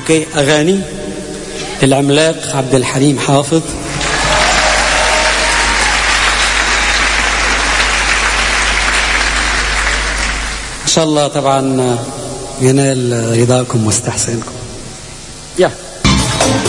بوكيه أغاني العملاق عبد الحليم حافظ. إن شاء الله طبعا ينال رضاكم واستحسانكم.